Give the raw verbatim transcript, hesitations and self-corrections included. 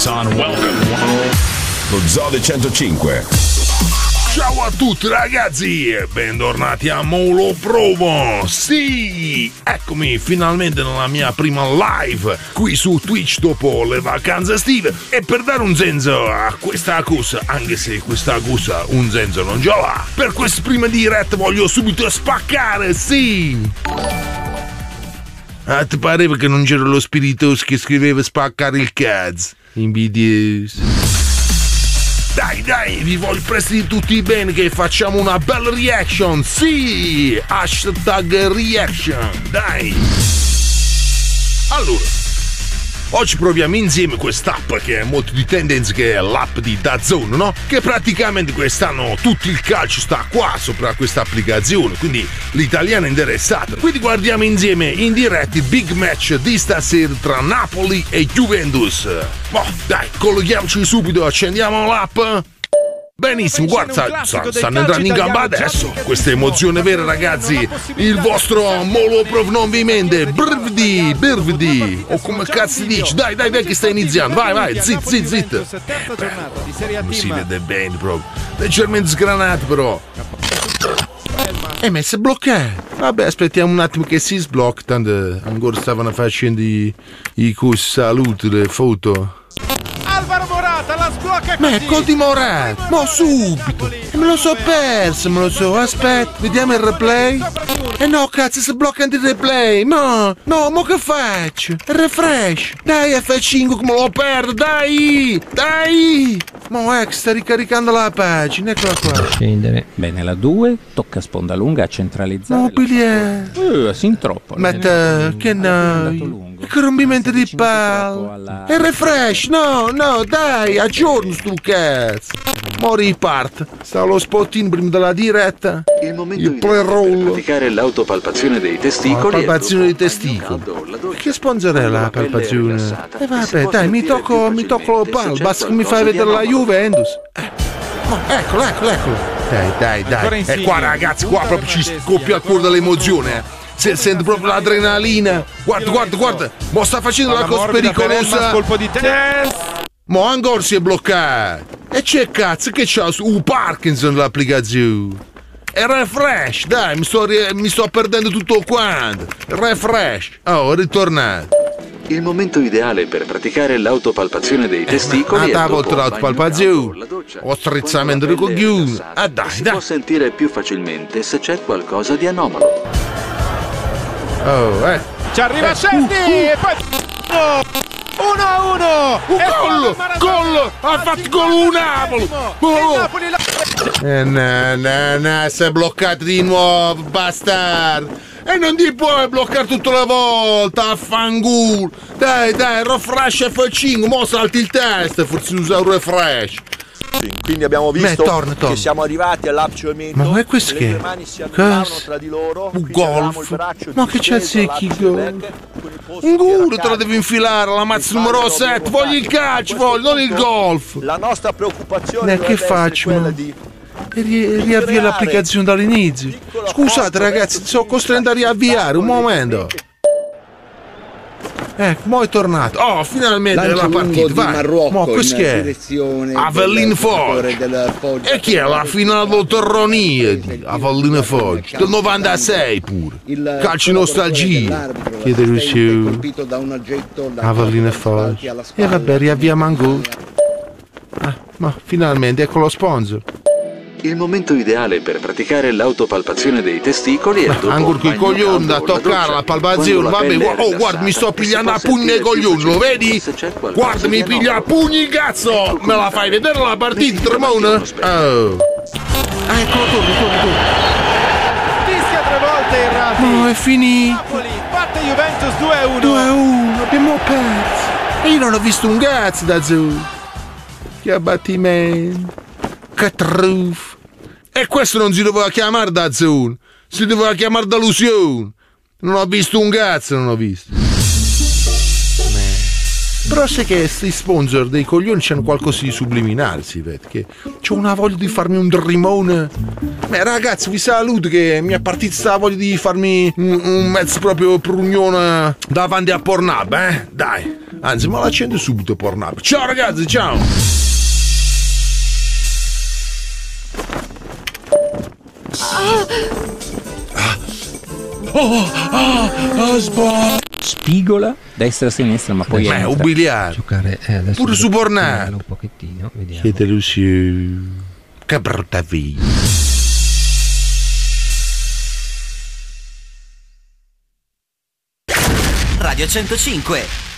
Son, welcome. Lo Zode centocinque. Ciao a tutti ragazzi e bentornati a Molo Provo. Sì, eccomi finalmente nella mia prima live qui su Twitch dopo le vacanze estive e per dare un senso a questa accusa, anche se questa accusa un senso non ce l'ha, per questa prima diretta voglio subito spaccare, sì. Ah, ti pareva che non c'era lo spiritoso che scriveva spaccare il cazzo? Invidioso. Dai, dai, vi voglio prestare tutti bene che facciamo una bella reaction, sì! Hashtag reaction, dai! Allora, oggi proviamo insieme quest'app che è molto di tendenza, che è l'app di DAZN, no? Che praticamente quest'anno tutto il calcio sta qua sopra questa applicazione, quindi l'italiano è interessato. Quindi guardiamo insieme in diretta il big match di stasera tra Napoli e Juventus. Boh, dai, colleghiamoci subito, accendiamo l'app. Benissimo, guarda, stanno entrando in gamba adesso. Questa emozione vera, ragazzi. Il vostro Molo Prov non vi mente. Brvidi, brvidi. O come cazzo dici? Dai, dai, dai, che sta iniziando. Vai, vai, zit, zit, zit. Non si vede bene proprio. Leggermente sgranato, però. E me si è bloccato. Vabbè, aspettiamo un attimo che si sblocca. Tanto ancora stavano facendo i, i cus saluti, le foto. Alvaro Morata la sblocca così. Ma è col di Morata, ma subito. E me lo so perso, me lo so. Aspetta, vediamo il replay. E eh no, cazzo, si blocca anche il replay. No, no, mo che faccio? Refresh. Dai, F cinque come lo perdo, dai, dai. Mo è che sta ricaricando la pagina, eccola qua. Scendere. Bene, la due, tocca sponda lunga a centralizzare. Mobile. Eh, sin troppo. Ma te, che no. Che rompimento di palla. E refresh, no, no, dai, aggiorno stu cazzo. Mo ripart. Sta lo spottin prima della diretta. Il momento il play roll. praticare l'autopalpazione dei testicoli. La palpazione dei testicoli. Che sponsor è la palpazione? E eh vabbè, dai, mi tocco, mi tocco lo pal, basta che mi fai vedere la Juventus. Eh. Oh, eccolo, eccolo, eccolo. Dai, dai, dai. E qua ragazzi, qua proprio ci scoppia il cuore dall'emozione, eh. Se sente proprio l'adrenalina. Guarda, guarda, guarda. Mo sta facendo la cosa pericolosa. Colpo di testa. Mo ancora si è bloccato. E c'è cazzo che c'ha su uh, Parkinson l'applicazione. E refresh, dai, mi sto, mi sto perdendo tutto quanto. Refresh. Oh, è ritornato. Il momento ideale per praticare l'autopalpazione dei testicoli eh, è dopo dopo l'autopalpazione. O strizzamento di coglione. Ah, dai, si dai. può sentire più facilmente se c'è qualcosa di anomalo. Oh, eh. Ci arriva Scendi e poi uno a uno. Un gol! Gol! Ha fatto gol un Napoli! Oh. Eh, no, no, no, si è bloccato di nuovo, bastardo! E non ti puoi bloccare tutta la volta, affanculo! Dai, dai, refresh F cinque, mo salti il test, forse usa un refresh! Quindi abbiamo visto Beh, torna, torna. che siamo arrivati all'apice Ma è questo che? le due mani si annulavano tra di loro, un ficcavamo golf? il braccio Ma che c'è secchi gol? Un gol te la devi infilare, la mazza numero sette, voglio il calcio, voglio, non il golf! La nostra preoccupazione Ma che faccio? quella di E ri- riavvia l'applicazione dall'inizio. Scusate ragazzi, sono costretto a riavviare, un momento. Ecco, mo è tornato. Oh, finalmente Lancio la partita, di vai. Marocco Mo questo in che è? direzione Avellino del Foggia. del Foggia. E chi è la finale del torneo di Avellino Foggia? Del novantasei pure. Il Calcio nostalgia. Chiedere su colpito da un oggetto da Avellino Foggia. E vabbè, riavviamo ancora. Ah, ma finalmente ecco lo sponsor. Il momento ideale per praticare l'autopalpazione dei testicoli è dopo Ancora quei il bagno coglioni da caldo o la toccare doccia, la palpazione, quando la vabbè, pelle è oh guarda rilassata mi sto e si pigliando può a pugni nei sentire più coglioni, lo vedi? facilmente se c'è qualcosa Guarda mi di piglia a anomalo. pugni cazzo! Me la fai vedere la partita, Tremona? Oh. Ah, eccolo, torna, torna, torna. Fischia tre volte il Rati. No, è finito. Napoli batte Juventus due a uno. due a uno, abbiamo perso. E io non ho visto un cazzo da Zoo. Che abbattimento. Che truffa. E questo non si doveva chiamare da Zone, si doveva chiamare delusione. Non ho visto un cazzo, non ho visto. Però sai che questi sponsor dei coglioni c'hanno qualcosa di subliminale, si vede, che c'ho una voglia di farmi un drimone. Beh ragazzi, vi saluto che mi è partita sta voglia di farmi un, un mezzo proprio prugnone davanti a Pornhub, eh? Dai, Anzi, ma l'accendo subito Pornhub. Ciao ragazzi, ciao! Ah. Oh, ah, ah, sbag- Spigola destra sinistra, ma poi ma è umiliante. Giocare eh, adesso pure su Pornhub. un pochettino, vediamo. Chiedelo su. Che brutta vita. Radio centocinque